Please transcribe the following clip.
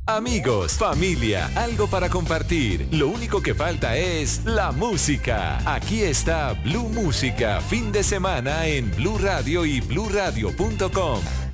Amigos, familia, algo para compartir. Lo único que falta es la música. Aquí está Blue Música, fin de semana en Blue Radio y bluradio.com.